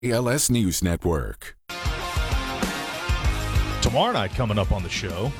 ALS News Network. Tomorrow night coming up on the show,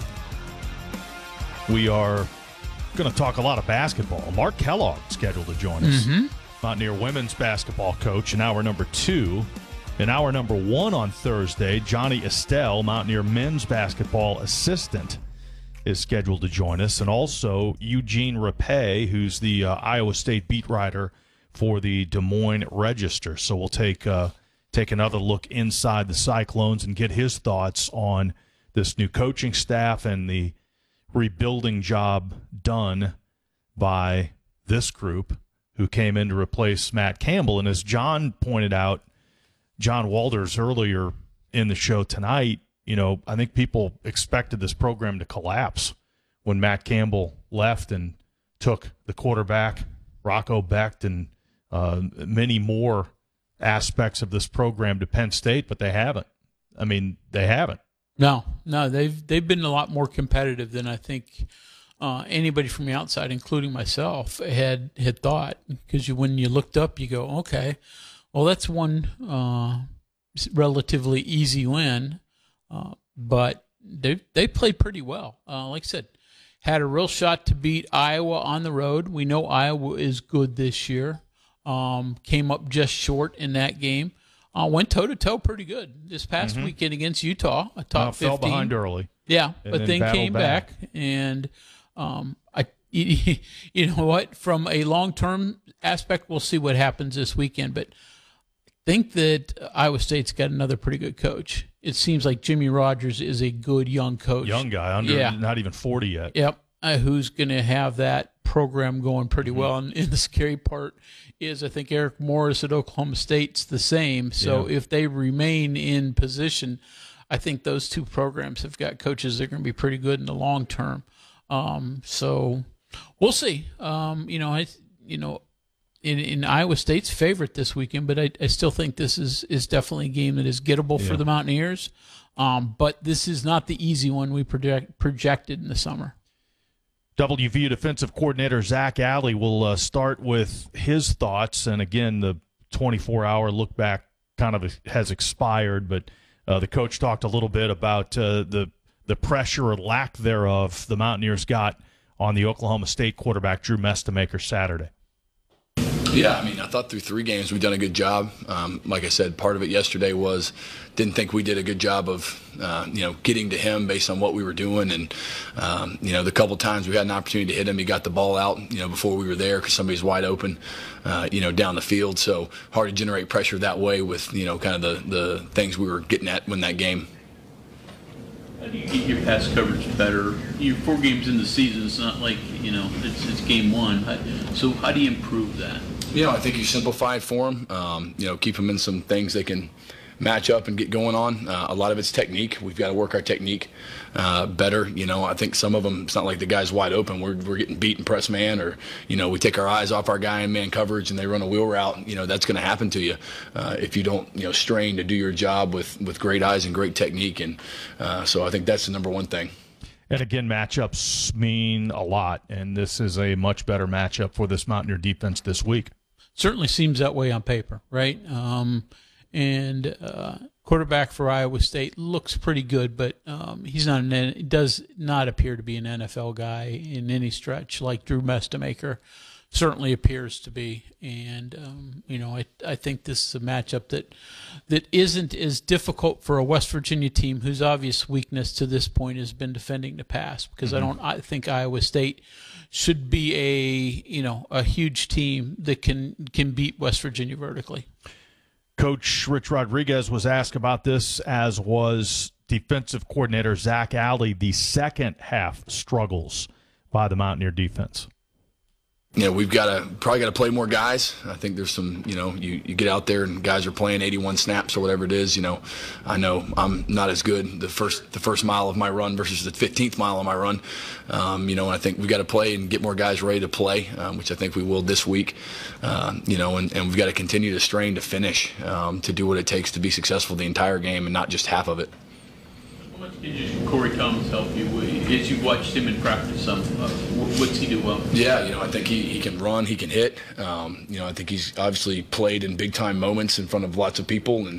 we are going to talk a lot of basketball. Mark Kellogg scheduled to join us. Mountaineer women's basketball coach in hour number 2. In hour number 1 on Thursday, Johnny Estelle, Mountaineer men's basketball assistant, is scheduled to join us. And also Eugene Rapay, who's the Iowa State beat writer for the Des Moines Register. So we'll take another look inside the Cyclones and get his thoughts on this new coaching staff and the rebuilding job done by this group who came in to replace Matt Campbell. And as John pointed out, John Walters earlier in the show tonight, I think people expected this program to collapse when Matt Campbell left and took the quarterback, Rocco Becht, and many more aspects of this program to Penn State, but they haven't. They haven't. No, they've been a lot more competitive than I think anybody from the outside, including myself, had thought. Because when you looked up, you go, okay, well, that's one relatively easy win, but they played pretty well. Like I said, had a real shot to beat Iowa on the road. We know Iowa is good this year. Came up just short in that game. Went toe-to-toe pretty good this past weekend against Utah, a top 15. Fell behind early. Yeah, but then came back. And you know what? From a long-term aspect, we'll see what happens this weekend. But I think that Iowa State's got another pretty good coach. It seems like Jimmy Rogers is a good young coach. Young guy, not even 40 yet. Yep, who's going to have that program going pretty well. And the scary part is I think Eric Morris at Oklahoma State's the same. So if they remain in position, I think those two programs have got coaches that are going to be pretty good in the long term. So we'll see. In Iowa State's favorite this weekend, but I still think this is definitely a game that is gettable for the Mountaineers. But this is not the easy one we projected in the summer. WVU defensive coordinator Zach Alley will start with his thoughts. And again, the 24-hour look back kind of has expired, but the coach talked a little bit about the pressure or lack thereof the Mountaineers got on the Oklahoma State quarterback Drew Mestemaker Saturday. Yeah, I thought through 3 games we've done a good job. Like I said, part of it yesterday was didn't think we did a good job of, getting to him based on what we were doing. And, the couple times we had an opportunity to hit him, he got the ball out, before we were there because somebody's wide open, down the field. So hard to generate pressure that way with, kind of the things we were getting at when that game. How do you get your pass coverage better? You're 4 games in the season. It's not like, it's game 1. So how do you improve that? I think you simplify it for them. Keep them in some things they can match up and get going on. A lot of it's technique. We've got to work our technique better. I think some of them, it's not like the guy's wide open. We're getting beat in press man, or we take our eyes off our guy in man coverage and they run a wheel route. That's going to happen to you if you don't strain to do your job with great eyes and great technique. And so I think that's the number one thing. And again, matchups mean a lot, and this is a much better matchup for this Mountaineer defense this week. Certainly seems that way on paper, right? Quarterback for Iowa State looks pretty good, but he does not appear to be an NFL guy in any stretch like Drew Mestemaker certainly appears to be. And, I think this is a matchup that isn't as difficult for a West Virginia team whose obvious weakness to this point has been defending the pass, because I think Iowa State should be a huge team that can beat West Virginia vertically. Coach Rich Rodriguez was asked about this, as was defensive coordinator Zach Alley, the second half struggles by the Mountaineer defense. We've probably got to play more guys. I think there's some, you get out there and guys are playing 81 snaps or whatever it is. I know I'm not as good the first mile of my run versus the 15th mile of my run. And I think we've got to play and get more guys ready to play, which I think we will this week. And we've got to continue to strain to finish, to do what it takes to be successful the entire game and not just half of it. much did Corey Thomas help you as you watched him in practice? What's he do well? Yeah, I think he can run, he can hit. I think he's obviously played in big time moments in front of lots of people, and